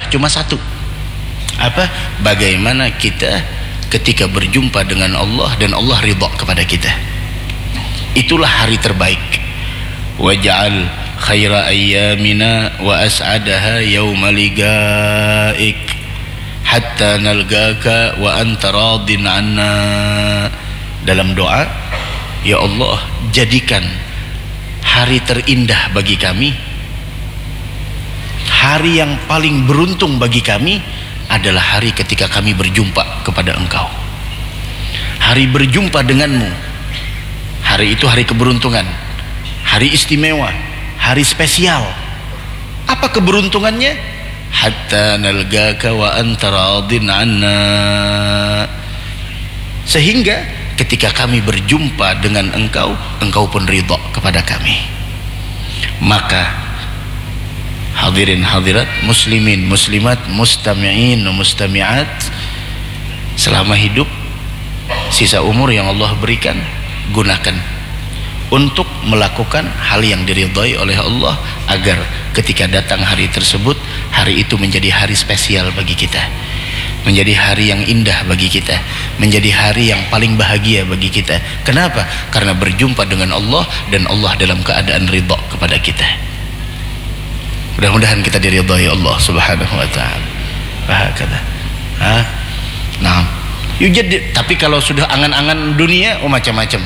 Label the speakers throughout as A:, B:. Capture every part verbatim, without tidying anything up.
A: cuma satu. Apa? Bagaimana kita ketika berjumpa dengan Allah dan Allah ridha kepada kita. Itulah hari terbaik. Waj'al khaira ayyamina wa as'adaha yawma liqa'ik hatta nalgaka wa anta radin anna. Dalam doa, ya Allah, jadikan hari terindah bagi kami, hari yang paling beruntung bagi kami adalah hari ketika kami berjumpa kepada Engkau. Hari berjumpa denganmu, hari itu hari keberuntungan, hari istimewa, hari spesial. Apa keberuntungannya? Hatta nalgaka wa anta radin anna. Sehingga ketika kami berjumpa dengan Engkau, Engkau pun ridha kepada kami. Maka hadirin hadirat, muslimin muslimat, mustami'in mustami'at, selama hidup, sisa umur yang Allah berikan, gunakan untuk melakukan hal yang diridhai oleh Allah, agar ketika datang hari tersebut, hari itu menjadi hari spesial bagi kita, menjadi hari yang indah bagi kita, menjadi hari yang paling bahagia bagi kita. Kenapa? Karena berjumpa dengan Allah dan Allah dalam keadaan ridha kepada kita. Mudah-mudahan kita diridhai Allah Subhanahu wa taala. Bahakala. Hah? Nah, yujad, tapi kalau sudah angan-angan dunia, oh macam-macam.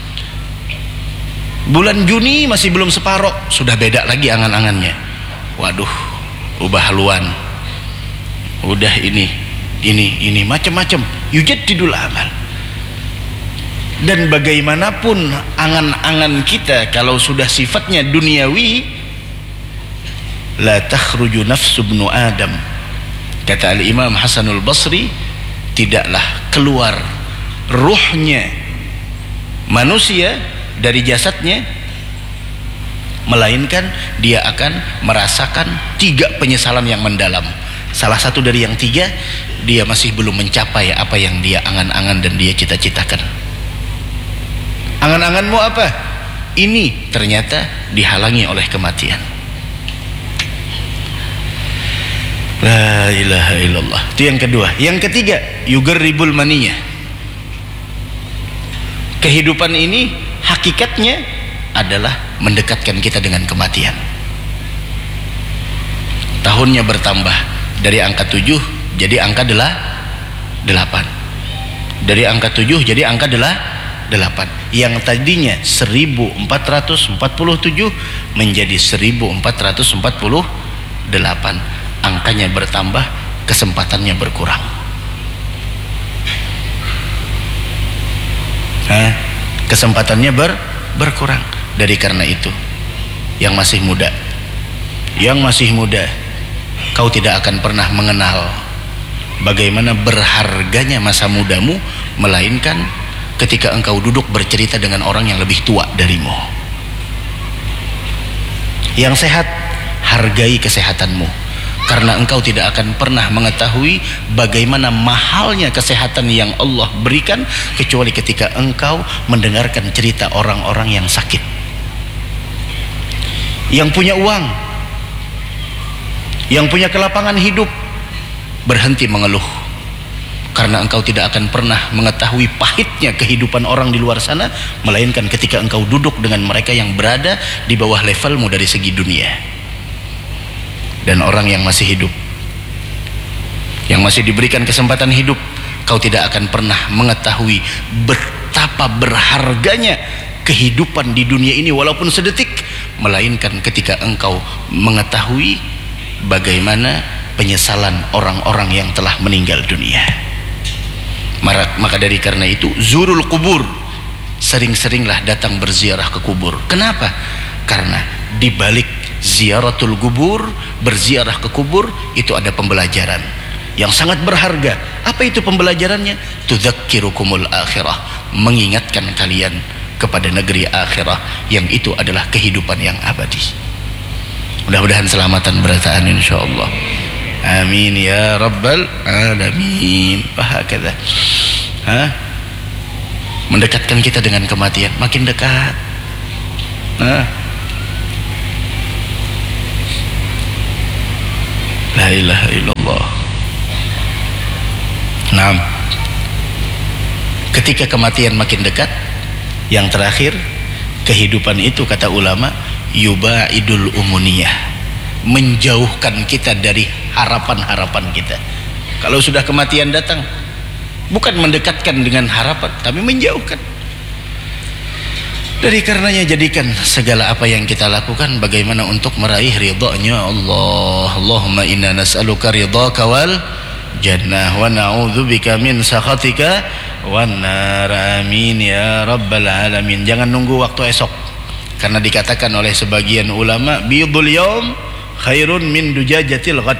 A: Bulan Juni masih belum separoh, sudah beda lagi angan-angannya. Waduh, ubah haluan. Udah ini, ini, ini macam-macam. Yujaddidul amal. Dan bagaimanapun angan-angan kita kalau sudah sifatnya duniawi, la takhruju nafsu ibnu Adam, kata Al-Imam Hasanul Basri, tidaklah keluar ruhnya manusia dari jasadnya, melainkan dia akan merasakan tiga penyesalan yang mendalam. Salah satu dari yang tiga, dia masih belum mencapai apa yang dia angan-angan dan dia cita-citakan. Angan-anganmu apa? Ini ternyata dihalangi oleh kematian. La ilaha illallah. Itu yang kedua. Yang ketiga, yugarribul maniyah. Kehidupan ini hakikatnya adalah mendekatkan kita dengan kematian. Tahunnya bertambah dari angka tujuh jadi angka delapan. Dari angka tujuh jadi angka delapan. Yang tadinya seribu empat ratus empat puluh tujuh menjadi seribu empat ratus empat puluh delapan. Angkanya bertambah, kesempatannya berkurang. Hah? Kesempatannya ber, berkurang. Dari karena itu, yang masih muda, yang masih muda, kau tidak akan pernah mengenal bagaimana berharganya masa mudamu, melainkan ketika engkau duduk bercerita dengan orang yang lebih tua darimu. Yang sehat, hargai kesehatanmu, karena engkau tidak akan pernah mengetahui bagaimana mahalnya kesehatan yang Allah berikan kecuali ketika engkau mendengarkan cerita orang-orang yang sakit, yang punya uang, yang punya kelapangan hidup. Berhenti mengeluh, karena engkau tidak akan pernah mengetahui pahitnya kehidupan orang di luar sana, melainkan ketika engkau duduk dengan mereka yang berada di bawah levelmu dari segi dunia. Dan orang yang masih hidup, yang masih diberikan kesempatan hidup, kau tidak akan pernah mengetahui betapa berharganya kehidupan di dunia ini walaupun sedetik, melainkan ketika engkau mengetahui bagaimana penyesalan orang-orang yang telah meninggal dunia. Maka dari karena itu, zurul kubur, sering-seringlah datang berziarah ke kubur. Kenapa? Karena di balik ziaratul kubur, berziarah ke kubur, itu ada pembelajaran yang sangat berharga. Apa itu pembelajarannya? Tudzakkirukumul akhirah, mengingatkan kalian kepada negeri akhirah, yang itu adalah kehidupan yang abadi. Mudah-mudahan selamatan berataan insyaallah. Amin ya rabbal alamin. Bahakala. Hah? Mendekatkan kita dengan kematian, makin dekat. Nah, La ilaha illallah. Nah, ketika kematian makin dekat, yang terakhir kehidupan itu kata ulama yubaidul umuniyah, menjauhkan kita dari harapan-harapan kita. Kalau sudah kematian datang, bukan mendekatkan dengan harapan, tapi menjauhkan. Dari karenanya jadikan segala apa yang kita lakukan bagaimana untuk meraih ridha-Nya Allah. Allahumma inna nas'aluka ridhaka wal jannah wa na'udzubika min sakhatika wan nar. Amin ya rabbal alamin. Jangan nunggu waktu esok, karena dikatakan oleh sebagian ulama bidul yaum khairun min dujajatil ghad.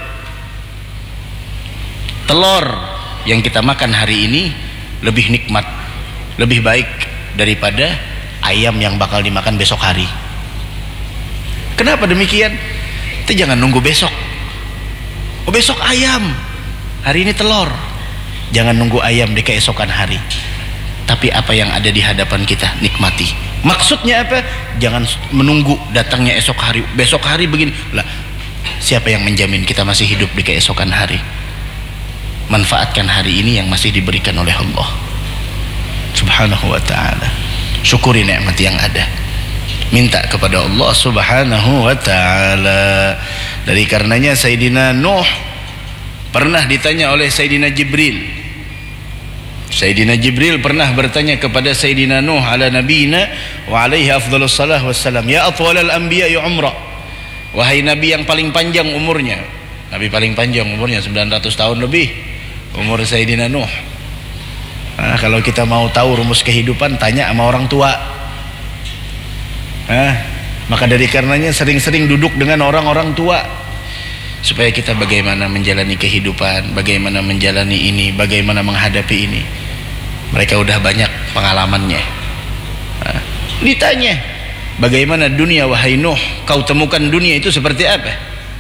A: Telur yang kita makan hari ini lebih nikmat, lebih baik daripada ayam yang bakal dimakan besok hari. Kenapa demikian? Kita jangan nunggu besok. Oh, besok ayam, hari ini telur. Jangan nunggu ayam di keesokan hari, tapi apa yang ada di hadapan kita nikmati. Maksudnya apa? Jangan menunggu datangnya esok hari, besok hari begini lah. Siapa yang menjamin kita masih hidup di keesokan hari? Manfaatkan hari ini yang masih diberikan oleh Allah Subhanahu wa ta'ala. Syukuri nikmat yang ada, minta kepada Allah Subhanahu wa ta'ala. Dari karenanya Sayyidina Nuh pernah ditanya oleh Sayyidina Jibril. Sayyidina Jibril pernah bertanya kepada Sayyidina Nuh ala nabiyina wa alaihi afdhalus salah wassalam, ya atwalal anbiya'i umra, wahai nabi yang paling panjang umurnya. Nabi paling panjang umurnya sembilan ratus tahun lebih umur Sayyidina Nuh. Nah, kalau kita mau tahu rumus kehidupan, tanya sama orang tua. Nah, maka dari karenanya sering-sering duduk dengan orang-orang tua, supaya kita bagaimana menjalani kehidupan, bagaimana menjalani ini, bagaimana menghadapi ini. Mereka udah banyak pengalamannya. Nah, ditanya, bagaimana dunia wahai Nuh, kau temukan dunia itu seperti apa?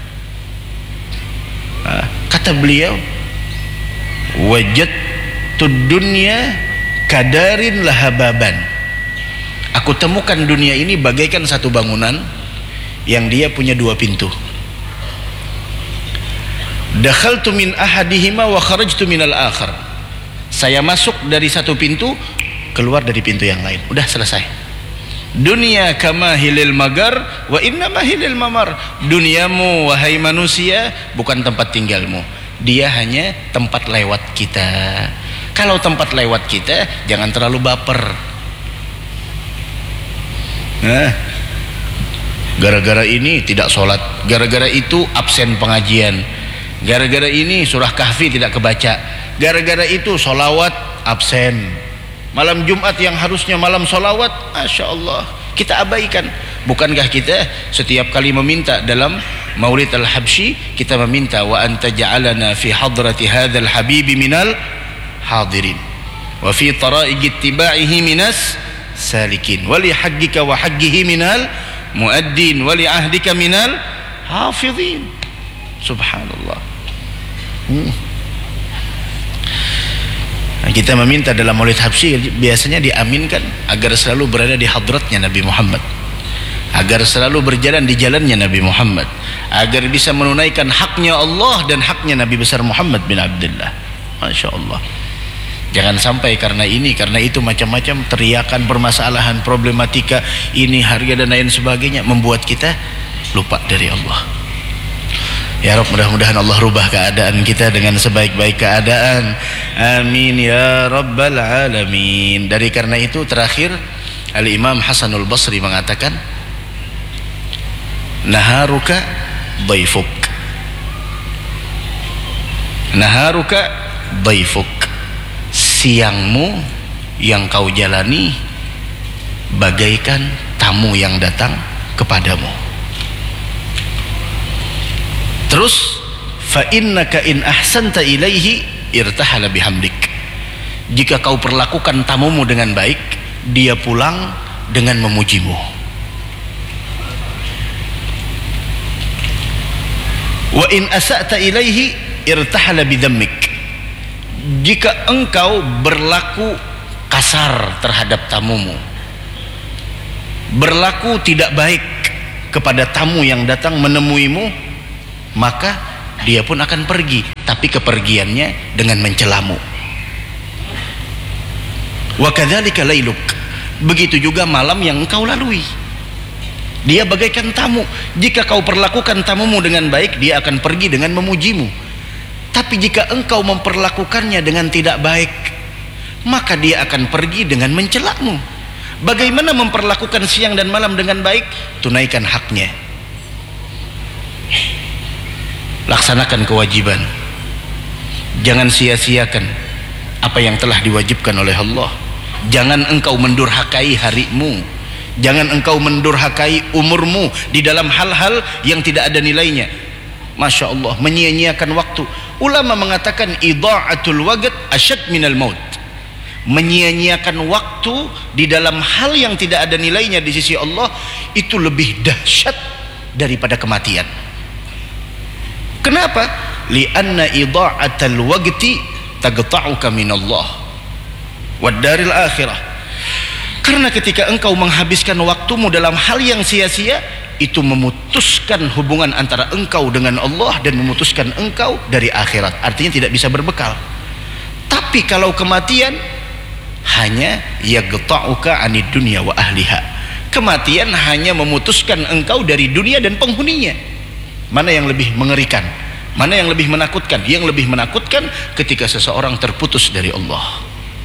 A: Nah, kata beliau, wajad dunia kadarin lahababan. Aku temukan dunia ini bagaikan satu bangunan yang dia punya dua pintu. Dakhaltu min ahadihima wa kharajtu minal akhar. Saya masuk dari satu pintu, keluar dari pintu yang lain. Udah selesai. Dunia kama hilil magar wa innama hilil mamar. Duniamu wahai manusia bukan tempat tinggalmu, dia hanya tempat lewat kita. Kalau tempat lewat kita, jangan terlalu baper. Nah, gara-gara ini tidak sholat, gara-gara itu absen pengajian, gara-gara ini surah Kahfi tidak kebaca, gara-gara itu sholawat absen. Malam Jumat yang harusnya malam sholawat, Masya Allah, kita abaikan. Bukankah kita setiap kali meminta dalam Maulid Al-Habsyi, kita meminta wa anta ja'alana fi hadrati hadzal habibi minal hadirin wa fi tara'iq ittiba'ihi minas salikin wa li haqqika wa haqqihi minal muaddin wa li ahdika minal hafidhin. Subhanallah. hmm. Nah, kita meminta dalam Maulid Habsyi biasanya diaminkan agar selalu berada di hadratnya Nabi Muhammad, agar selalu berjalan di jalannya Nabi Muhammad, agar bisa menunaikan haknya Allah dan haknya Nabi besar Muhammad bin Abdullah. Masya Allah. Jangan sampai karena ini, karena itu macam-macam teriakan, permasalahan, problematika ini, harga dan lain sebagainya membuat kita lupa dari Allah. Ya Rabb, mudah-mudahan Allah rubah keadaan kita dengan sebaik-baik keadaan. Amin ya Rabbal Alamin. Dari karena itu terakhir Al-Imam Hasanul Basri mengatakan, naharuka daifuk, naharuka daifuk, siangmu yang kau jalani bagaikan tamu yang datang kepadamu. Terus fa innaka in ahsanta ilaihi irtahala bihamdik. Jika kau perlakukan tamumu dengan baik, dia pulang dengan memujimu. Wa in asa'ta ilaihi irtahala bidhammik. Jika engkau berlaku kasar terhadap tamumu, berlaku tidak baik kepada tamu yang datang menemuimu, maka dia pun akan pergi, tapi kepergiannya dengan mencelamu. Wa kadzalika lailuk, begitu juga malam yang engkau lalui. Dia bagaikan tamu. Jika kau perlakukan tamumu dengan baik, dia akan pergi dengan memujimu. Tapi jika engkau memperlakukannya dengan tidak baik, maka dia akan pergi dengan mencelamu. Bagaimana memperlakukan siang dan malam dengan baik? Tunaikan haknya, laksanakan kewajiban, jangan sia-siakan apa yang telah diwajibkan oleh Allah. Jangan engkau mendurhakai harimu, jangan engkau mendurhakai umurmu di dalam hal-hal yang tidak ada nilainya. Masya Allah, menyia-nyiakan waktu. Ulama mengatakan idha'atul waqt asyad minal maut. Menyia-nyiakan waktu di dalam hal yang tidak ada nilainya di sisi Allah itu lebih dahsyat daripada kematian. Kenapa? Lianna idha'atal waqti taqta'uka minallah wad daril akhirah. Karena ketika engkau menghabiskan waktumu dalam hal yang sia-sia, itu memutuskan hubungan antara engkau dengan Allah dan memutuskan engkau dari akhirat. Artinya tidak bisa berbekal. Tapi kalau kematian, hanya yaqta'uka anid dunya wa ahliha. Kematian hanya memutuskan engkau dari dunia dan penghuninya. Mana yang lebih mengerikan? Mana yang lebih menakutkan? Yang lebih menakutkan ketika seseorang terputus dari Allah.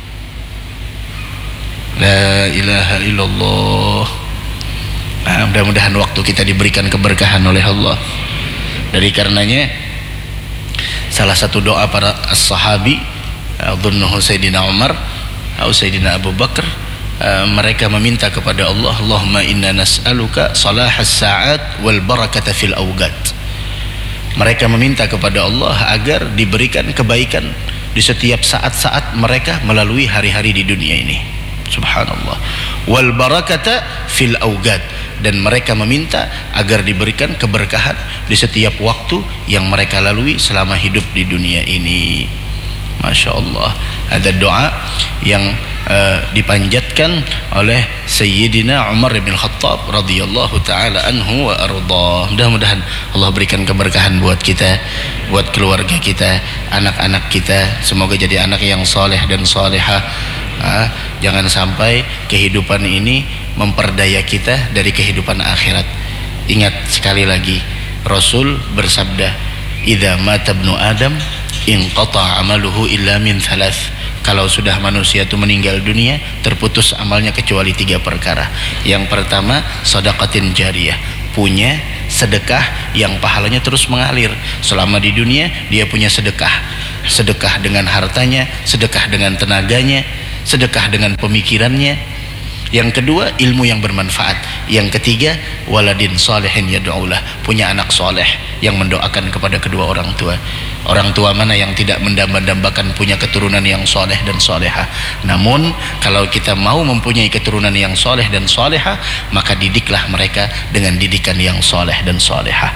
A: La ilaha illallah. Nah, mudah-mudahan waktu kita diberikan keberkahan oleh Allah. Dari karenanya salah satu doa para as-sahabi, adhunnuhu Sayyidina Umar atau Sayyidina Abu Bakar, uh, mereka meminta kepada Allah, Allahumma inna nas'aluka salahas sa'at wal barakata fil awqat. Mereka meminta kepada Allah agar diberikan kebaikan di setiap saat-saat mereka melalui hari-hari di dunia ini. Subhanallah. Wal barakata fil awqat, dan mereka meminta agar diberikan keberkahan di setiap waktu yang mereka lalui selama hidup di dunia ini. Masya Allah. Ada doa yang uh, dipanjatkan oleh Sayyidina Umar bin Khattab radhiyallahu taala anhu wa arda. Mudah-mudahan Allah berikan keberkahan buat kita, buat keluarga kita, anak-anak kita. Semoga jadi anak yang soleh dan solehah. Ah, jangan sampai kehidupan ini memperdaya kita dari kehidupan akhirat. Ingat sekali lagi, Rasul bersabda, idza mata ibnu adam inqata amaluhu illa min thalath. Kalau sudah manusia itu meninggal dunia, terputus amalnya kecuali tiga perkara. Yang pertama, sedekatin jariyah, punya sedekah yang pahalanya terus mengalir. Selama di dunia dia punya sedekah, sedekah dengan hartanya, sedekah dengan tenaganya, sedekah dengan pemikirannya. Yang kedua, ilmu yang bermanfaat. Yang ketiga, waladin salihin yad'ulah, punya anak soleh yang mendoakan kepada kedua orang tua. Orang tua mana yang tidak mendamba-dambakan punya keturunan yang soleh dan solehah? Namun kalau kita mau mempunyai keturunan yang soleh dan solehah, maka didiklah mereka dengan didikan yang soleh dan solehah.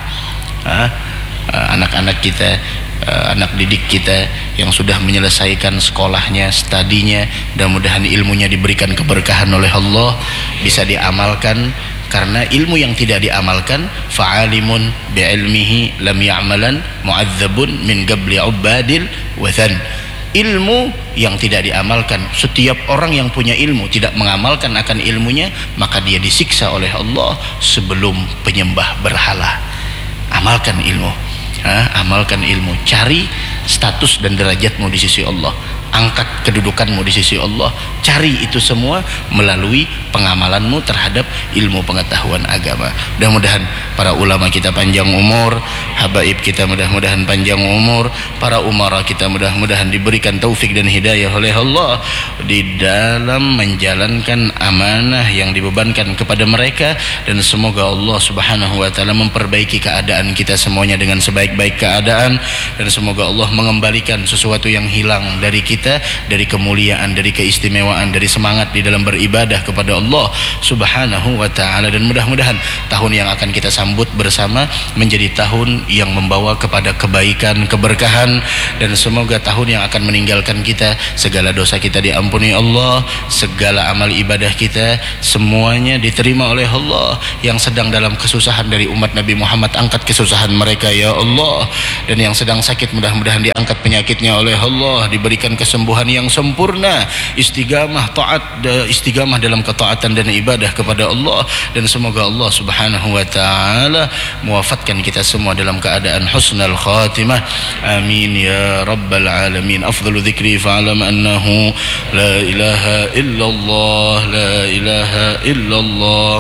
A: Anak-anak kita, anak didik kita yang sudah menyelesaikan sekolahnya, studinya, mudah-mudahan ilmunya diberikan keberkahan oleh Allah, bisa diamalkan. Karena ilmu yang tidak diamalkan, fa'alimun bi'ilmihi lam ya'malan mu'adzabun min qabli ubadil wathan. Ilmu yang tidak diamalkan, setiap orang yang punya ilmu tidak mengamalkan akan ilmunya, maka dia disiksa oleh Allah sebelum penyembah berhala. Amalkan ilmu. Ha, amalkan ilmu, cari status dan derajatmu di sisi Allah, angkat kedudukanmu di sisi Allah. Cari itu semua melalui pengamalanmu terhadap ilmu pengetahuan agama. Mudah-mudahan para ulama kita panjang umur, habaib kita mudah-mudahan panjang umur, para umara kita mudah-mudahan diberikan taufik dan hidayah oleh Allah di dalam menjalankan amanah yang dibebankan kepada mereka. Dan semoga Allah subhanahu wa ta'ala memperbaiki keadaan kita semuanya dengan sebaik-baik keadaan, dan semoga Allah mengembalikan sesuatu yang hilang dari kita, dari kemuliaan, dari keistimewaan keistimewaan, dari semangat di dalam beribadah kepada Allah Subhanahu wa taala. Dan mudah-mudahan tahun yang akan kita sambut bersama menjadi tahun yang membawa kepada kebaikan, keberkahan, dan semoga tahun yang akan meninggalkan kita segala dosa kita diampuni Allah, segala amal ibadah kita semuanya diterima oleh Allah. Yang sedang dalam kesusahan dari umat Nabi Muhammad, angkat kesusahan mereka ya Allah. Dan yang sedang sakit mudah-mudahan diangkat penyakitnya oleh Allah, diberikan kesembuhan yang sempurna, istiqamah taat, istiqamah dalam ketaatan dan ibadah kepada Allah. Dan semoga Allah Subhanahu wa taala mewafatkan kita semua dalam keadaan husnul khatimah. Amin ya rabbal alamin. Afdalu dzikri fa'lam annahu la ilaha illallah, la ilaha illallah,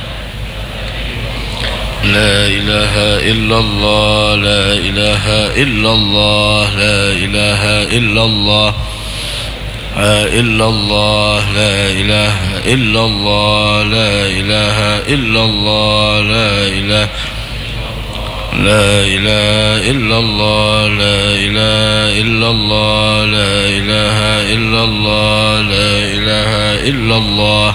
A: la ilaha illallah, la ilaha illallah, la ilaha illallah, illallah, la ilaha illallah, la ilaha illallah, la ilaha لا إله إلا الله، لا إله إلا الله، لا إله إلا الله، لا إله إلا الله،